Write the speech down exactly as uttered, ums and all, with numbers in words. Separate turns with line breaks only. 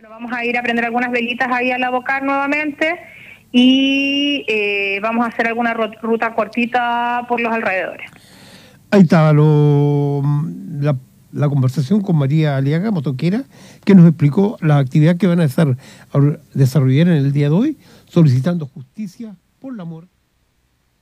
Vamos a ir a prender algunas velitas ahí a la Bocar nuevamente y eh, vamos a hacer alguna ruta cortita por los alrededores.
Ahí estaba lo, la, la conversación con María Aliaga, motoquera, que nos explicó las actividades que van a hacer, a desarrollar en el día de hoy, solicitando justicia por la muerte